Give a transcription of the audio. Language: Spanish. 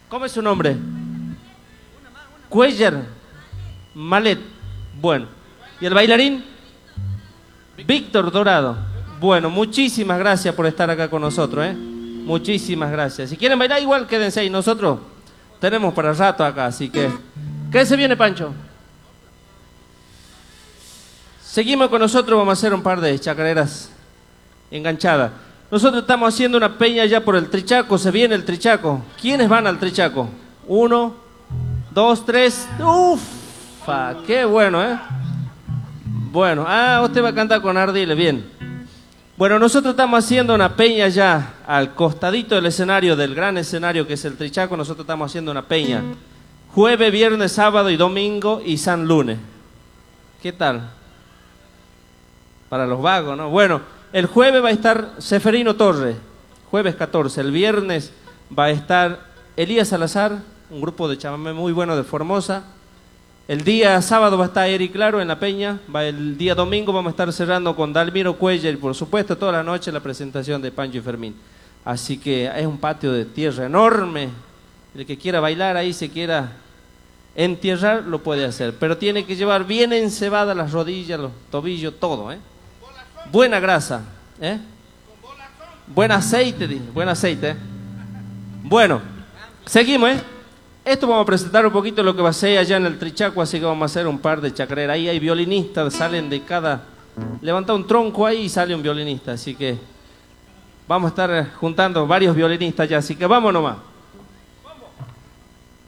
¿Cómo es su nombre? Cuellar. Malet. Bueno. ¿Y el bailarín? Víctor Dorado. Bueno, muchísimas gracias por estar acá con nosotros, ¿eh? Muchísimas gracias. Si quieren bailar igual, quédense ahí. Nosotros tenemos para rato acá, así que... ¿Qué se viene, Pancho? Seguimos con nosotros, vamos a hacer un par de chacareras enganchadas. Nosotros estamos haciendo una peña ya por el Trichaco, se viene el Trichaco. ¿Quiénes van al Trichaco? 1, 2, 3. ¡Ufa! ¡Qué bueno, eh! Bueno, usted va a cantar con Ardile, bien. Bueno, nosotros estamos haciendo una peña ya al costadito del escenario, del gran escenario que es el Trichaco. Nosotros estamos haciendo una peña jueves, viernes, sábado y domingo y San Lunes. ¿Qué tal? Para los vagos, ¿no? Bueno, el jueves va a estar Seferino Torres, jueves 14. El viernes va a estar Elías Salazar, un grupo de chamamé muy bueno de Formosa. El día sábado va a estar Eric Claro en la peña. El día domingo vamos a estar cerrando con Dalmiro Cuellar y por supuesto toda la noche la presentación de Pancho y Fermín. Así que es un patio de tierra enorme. El que quiera bailar ahí, se quiera entierrar, lo puede hacer. Pero tiene que llevar bien encebadas las rodillas, los tobillos, todo, ¿eh? Buena grasa, ¿eh? Buen aceite, buen aceite, ¿eh? Bueno, seguimos, ¿eh? Esto vamos a presentar un poquito lo que va a ser allá en el Trichaco, así que vamos a hacer un par de chacareras. Ahí hay violinistas, salen de cada... Levanta un tronco ahí y sale un violinista, así que vamos a estar juntando varios violinistas ya, así que vamos nomás.